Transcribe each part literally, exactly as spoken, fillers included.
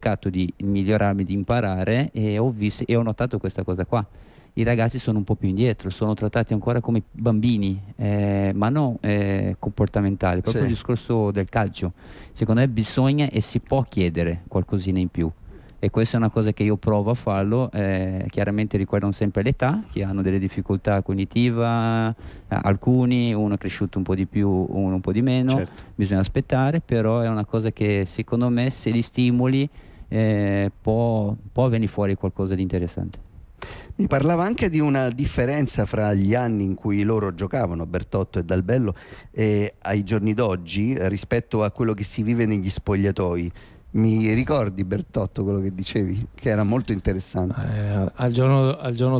cercato di migliorarmi, di imparare, e ho visto e ho notato questa cosa qua. I ragazzi sono un po' più indietro, sono trattati ancora come bambini, eh, ma non eh, comportamentali, proprio Sì. il discorso del calcio. Secondo me bisogna e si può chiedere qualcosina in più. E questa è una cosa che io provo a farlo, eh, chiaramente riguardano sempre l'età, che hanno delle difficoltà cognitive, eh, alcuni, uno è cresciuto un po' di più, uno un po' di meno, Certo. bisogna aspettare, però è una cosa che secondo me se li stimoli eh, può, può venire fuori qualcosa di interessante. Mi parlava anche di una differenza fra gli anni in cui loro giocavano, Bertotto e Dalbello, e ai giorni d'oggi rispetto a quello che si vive negli spogliatoi. Mi ricordi, Bertotto, quello che dicevi? Che era molto interessante. Eh, al giorno, al giorno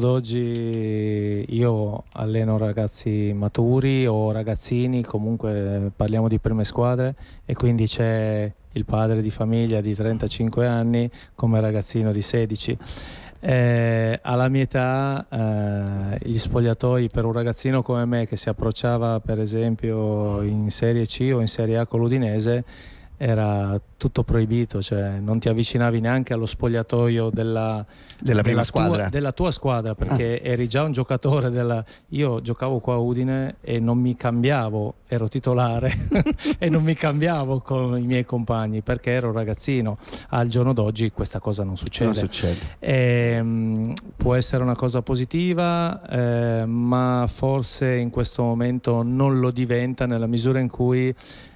d'oggi io alleno ragazzi maturi o ragazzini, comunque parliamo di prime squadre, e quindi c'è il padre di famiglia di trentacinque anni come ragazzino di sedici. Eh, alla mia età eh, gli spogliatoi per un ragazzino come me che si approcciava per esempio in Serie C o in Serie A con l'Udinese era tutto proibito, cioè non ti avvicinavi neanche allo spogliatoio della, della prima della squadra tua, della tua squadra, perché ah. eri già un giocatore della... Io giocavo qua a Udine e non mi cambiavo, ero titolare e non mi cambiavo con i miei compagni perché ero ragazzino. Al giorno d'oggi questa cosa non succede, non succede. E, mh, può essere una cosa positiva, eh, ma forse in questo momento non lo diventa, nella misura in cui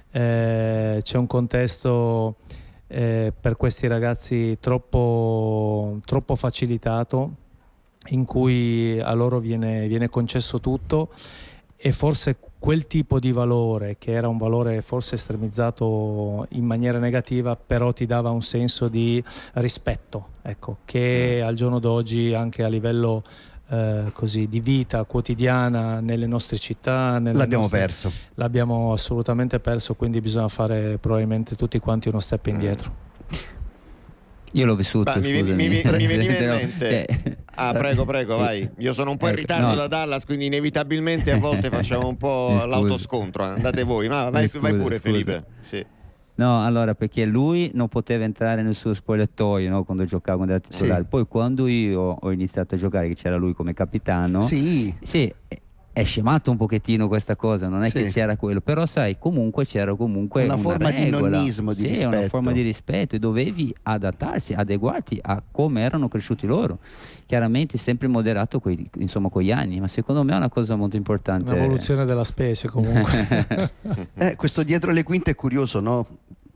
Eh, c'è un contesto eh, per questi ragazzi troppo, troppo facilitato, in cui a loro viene, viene concesso tutto, e forse quel tipo di valore, che era un valore forse estremizzato in maniera negativa, però ti dava un senso di rispetto, ecco, che al giorno d'oggi anche a livello Eh, così di vita quotidiana nelle nostre città nelle l'abbiamo nostre... perso l'abbiamo assolutamente perso, quindi bisogna fare probabilmente tutti quanti uno step indietro. Io l'ho vissuto. Bah, mi, veni, mi, mi veniva in mente eh. ah prego prego vai, io sono un po' in ecco, ritardo no. da Dallas, quindi inevitabilmente a volte facciamo un po' l'autoscontro, andate voi, ma vai, scusa, vai pure scusa. Felipe. Sì. No, allora, perché lui non poteva entrare nel suo spogliatoio, no, quando giocava, quando era titolare. Sì. Poi quando io ho iniziato a giocare, che c'era lui come capitano, sì, sì, è scemato un pochettino questa cosa, non è sì. che c'era quello, però sai, comunque c'era comunque una, una forma regola, di nonnismo, di sì, rispetto. una forma di rispetto, e dovevi adattarsi, adeguarti a come erano cresciuti loro. Chiaramente sempre moderato coi, insomma, con gli anni, ma secondo me è una cosa molto importante. Un'evoluzione della specie comunque. eh, questo dietro le quinte è curioso, no?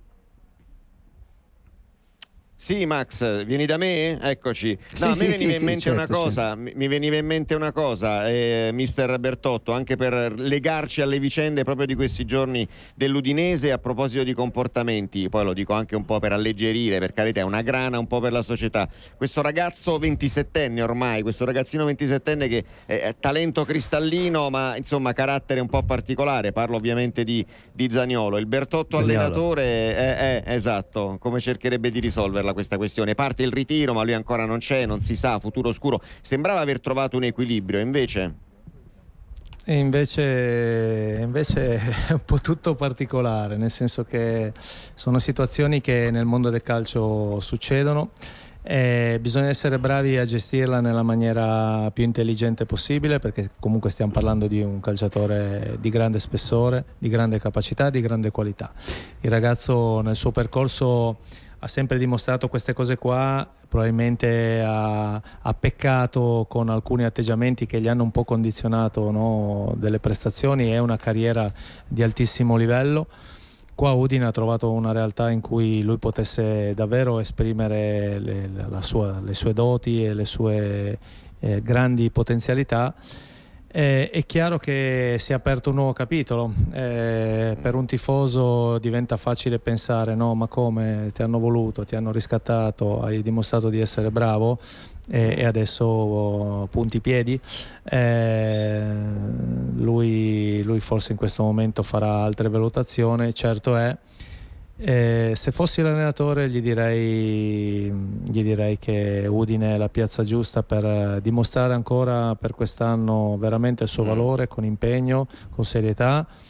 Sì, Max, vieni da me? Eccoci. No, sì, a me sì, veniva sì, in mente sì, una certo, cosa, sì. mi veniva in mente una cosa, eh, mister Bertotto, anche per legarci alle vicende proprio di questi giorni dell'Udinese, a proposito di comportamenti, poi lo dico anche un po' per alleggerire, per carità, è una grana un po' per la società. Questo ragazzo ventisettenne ormai, questo ragazzino ventisettenne che è talento cristallino, ma insomma carattere un po' particolare, parlo ovviamente di, di Zaniolo. Il Bertotto Zaniolo. allenatore è, è esatto, come cercherebbe di risolverla questa questione? Parte il ritiro, ma lui ancora non c'è, non si sa, futuro oscuro. Sembrava aver trovato un equilibrio, invece e invece invece è un po' tutto particolare, nel senso che sono situazioni che nel mondo del calcio succedono e bisogna essere bravi a gestirla nella maniera più intelligente possibile, perché comunque stiamo parlando di un calciatore di grande spessore, di grande capacità, di grande qualità. Il ragazzo nel suo percorso ha sempre dimostrato queste cose qua, probabilmente ha, ha peccato con alcuni atteggiamenti che gli hanno un po' condizionato, no, delle prestazioni e una carriera di altissimo livello. Qua Udine ha trovato una realtà in cui lui potesse davvero esprimere le, la sua, le sue doti e le sue eh, grandi potenzialità. Eh, è chiaro che si è aperto un nuovo capitolo. Eh, per un tifoso diventa facile pensare: no, ma come, ti hanno voluto, ti hanno riscattato, hai dimostrato di essere bravo e, e adesso punti i piedi. Eh, lui, lui forse in questo momento farà altre valutazioni, certo è. Eh, se fossi l'allenatore gli direi, gli direi che Udine è la piazza giusta per dimostrare ancora per quest'anno veramente il suo valore, con impegno, con serietà,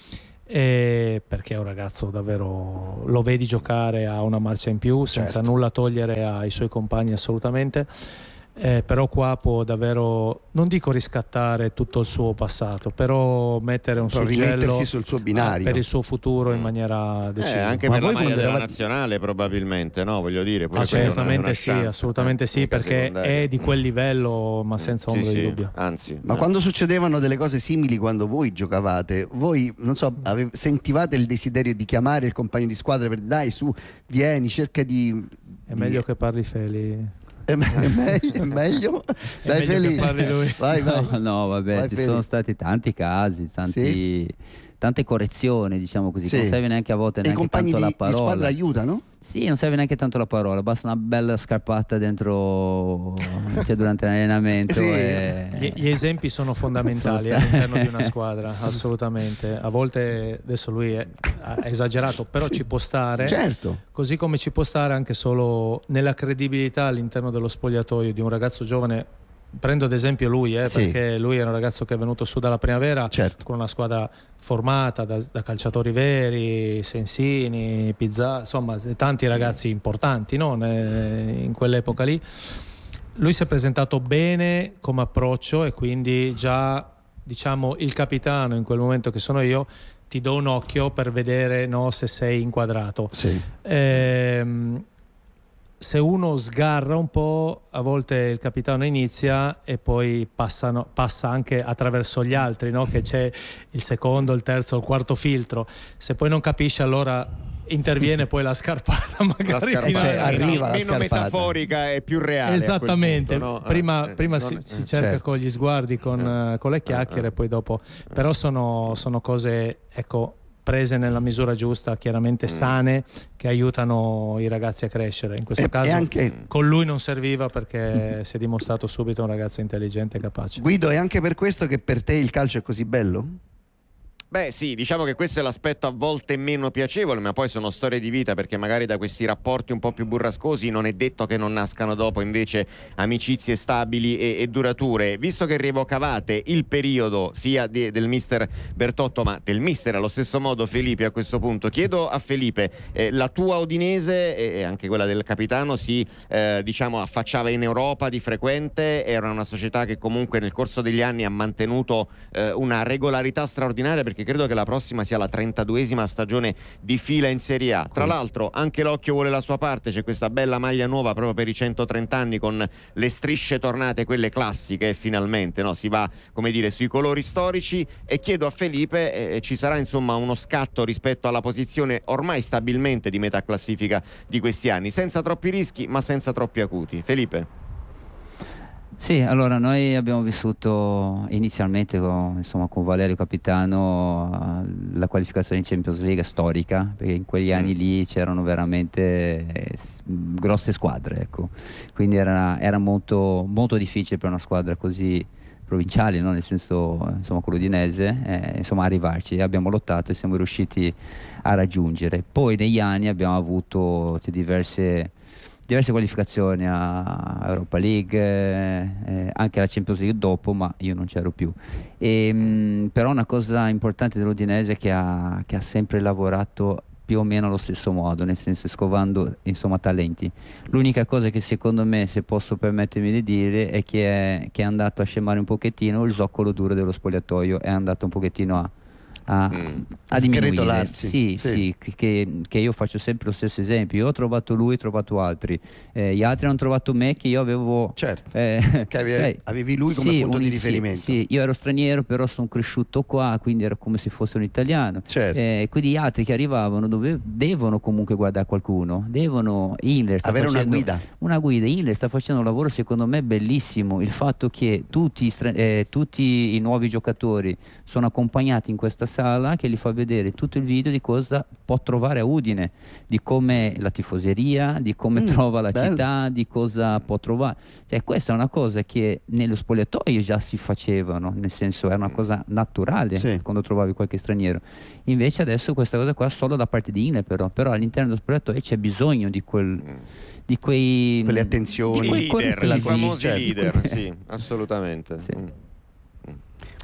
E perché è un ragazzo davvero, lo vedi giocare, ha una marcia in più, senza certo. nulla togliere ai suoi compagni assolutamente. Eh, però qua può davvero, non dico riscattare tutto il suo passato, però mettere un Però suggello rimettersi sul suo binario per il suo futuro in maniera Eh, decisa. anche Ma per la voi maglia quando della eravate- nazionale probabilmente, no? Voglio dire, pure quella è una- Assolutamente una sì, chance, assolutamente eh, sì, mica perché secondaria. è di quel livello, ma senza Sì, ombra di sì, dubbio. anzi. Ma eh. quando succedevano delle cose simili quando voi giocavate, voi, non so, ave- sentivate il desiderio di chiamare il compagno di squadra per dai su, vieni, cerca di... È di- meglio che parli Feli. È, me- è meglio, è meglio. Dai meglio Feli, che parli lui. vai, vai. No, no, vabbè, Vai, ci Feli. sono stati tanti casi, tanti, tante correzioni, diciamo così. Sì. Non serve neanche a volte E i neanche compagni tanto di, la di parola. squadra aiutano? Sì, non serve neanche tanto la parola, basta una bella scarpata dentro, cioè, durante l'allenamento. Sì. E... Gli, gli esempi sono fondamentali Sono all'interno di una squadra, assolutamente. A volte, adesso lui è, ha esagerato, però Sì. ci può stare. Certo. Così come ci può stare anche solo nella credibilità all'interno dello spogliatoio di un ragazzo giovane. Prendo ad esempio lui, eh, Sì. perché lui è un ragazzo che è venuto su dalla primavera, Certo. con una squadra formata da, da calciatori veri, Sensini, Pizza, insomma tanti ragazzi importanti, no? Ne- in quell'epoca lì. Lui si è presentato bene come approccio e quindi già, diciamo, il capitano in quel momento che sono io ti do un occhio per vedere, no, se sei inquadrato. Sì. Ehm, se uno sgarra un po', a volte il capitano inizia e poi passano, passa anche attraverso gli altri, no? Che c'è il secondo, il terzo, il quarto filtro. Se poi non capisce, allora interviene poi la scarpata, magari La scarpata fino a- Cioè, arriva la meno scarpata. metaforica e più reale. Esattamente, a quel punto, no? prima, Eh, prima non si, è- si eh. cerca certo. con gli sguardi, con, Eh. eh, con le chiacchiere, Eh, eh. poi dopo, però sono, sono cose, ecco, prese nella misura giusta, chiaramente Mm. sane, che aiutano i ragazzi a crescere. In questo E, caso e anche, con lui non serviva, perché si è dimostrato subito un ragazzo intelligente e capace. Guido, è anche per questo che per te il calcio è così bello? Beh sì, diciamo che questo è l'aspetto a volte meno piacevole, ma poi sono storie di vita, perché magari da questi rapporti un po' più burrascosi non è detto che non nascano dopo invece amicizie stabili e, e durature. Visto che rievocavate il periodo sia di, del mister Bertotto ma del mister allo stesso modo Felipe, a questo punto chiedo a Felipe, eh, la tua Udinese e anche quella del capitano si eh, diciamo affacciava in Europa di frequente, era una società che comunque nel corso degli anni ha mantenuto eh, una regolarità straordinaria, perché credo che la prossima sia la trentaduesima stagione di fila in Serie A. Tra l'altro anche l'occhio vuole la sua parte, c'è questa bella maglia nuova proprio per i centotrenta anni con le strisce tornate, quelle classiche, finalmente, no? Si va, come dire, sui colori storici. E chiedo a Felipe, eh, ci sarà insomma uno scatto rispetto alla posizione ormai stabilmente di metà classifica di questi anni, senza troppi rischi ma senza troppi acuti. Felipe? Sì, allora noi abbiamo vissuto inizialmente con, insomma, con Valerio Capitano eh, la qualificazione in Champions League storica, perché in quegli anni lì c'erano veramente eh, s- grosse squadre, ecco. Quindi era, era molto, molto difficile per una squadra così provinciale, no? Nel senso, eh, insomma, con l'Udinese, eh, insomma, arrivarci. Abbiamo lottato e siamo riusciti a raggiungere. Poi negli anni abbiamo avuto diverse diverse qualificazioni a Europa League, eh, eh, anche alla Champions League dopo, ma io non c'ero più. E, mh, però una cosa importante dell'Udinese è che ha, che ha sempre lavorato più o meno allo stesso modo, nel senso scovando insomma talenti. L'unica cosa che secondo me, se posso permettermi di dire, è che è, che è andato a scemare un pochettino il zoccolo duro dello spogliatoio, è andato un pochettino a a, Mm. a diminuire. Sgretolarsi. Sì, Sì. sì, che, che io faccio sempre lo stesso esempio. Io ho trovato lui, ho trovato altri, eh, gli altri hanno trovato me che io avevo Certo. eh, Che ave- cioè, avevi lui come sì, punto un- di sì, riferimento. sì, io ero straniero, però sono cresciuto qua, quindi ero come se fosse un italiano. Certo. Eh, quindi gli altri che arrivavano dove, devono comunque guardare qualcuno, devono Hiller sta Avere una facendo- guida. una guida. Hiller sta facendo un lavoro secondo me bellissimo, il fatto che tutti, i stra- eh, tutti i nuovi giocatori sono accompagnati in questa sala che li fa vedere tutto il video di cosa può trovare a Udine, di come la tifoseria, di come Mm, trova la bello. città, di cosa può trovare. Cioè, questa è una cosa che nello spogliatoio già si facevano, nel senso era una cosa naturale Sì. quando trovavi qualche straniero. Invece adesso questa cosa qua solo da parte di Hiller, però, però all'interno dello spogliatoio c'è bisogno di quel di quei Quelle attenzioni. di I quei leader, correttivi, i famosi cioè, di leader, quei- sì, assolutamente. Sì. Mm.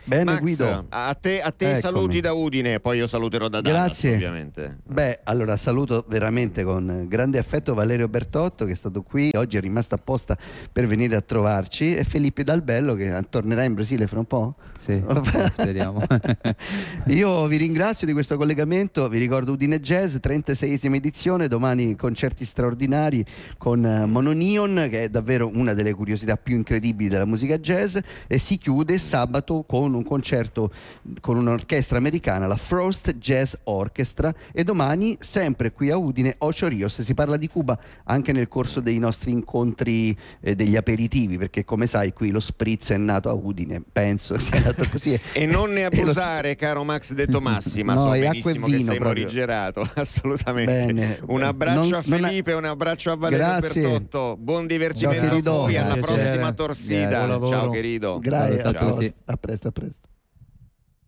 Bene, Max, Guido. a te, a te Eccomi. saluti da Udine, poi io saluterò da Dallas, Grazie. ovviamente. Beh, allora saluto veramente con grande affetto Valerio Bertotto, che è stato qui, oggi è rimasto apposta per venire a trovarci, e Felipe Dalbello, che tornerà in Brasile fra un po'. Sì, speriamo. Io vi ringrazio di questo collegamento, vi ricordo Udine Jazz, trentaseiesima edizione, domani concerti straordinari con Mononeon, che è davvero una delle curiosità più incredibili della musica jazz, e si chiude sabato con un concerto con un'orchestra americana, la Frost Jazz Orchestra, e domani sempre qui a Udine Ocho Rios si parla di Cuba anche nel corso dei nostri incontri eh, degli aperitivi, perché come sai qui lo spritz è nato a Udine, penso sia nato così. E non ne E lo- abusare, caro Max De Tomassi, ma No, so è acqua e benissimo che vino sei proprio. morigerato, assolutamente. Bene. Un abbraccio Non- a non Felipe, un abbraccio a Valerio Grazie. Bertotto, buon divertimento Ciao, a voi, querido. alla Piacere. prossima Grazie. torsida. Buon lavoro. Ciao querido. Grazie, Ciao a a tutti. posto. A presto, a presto.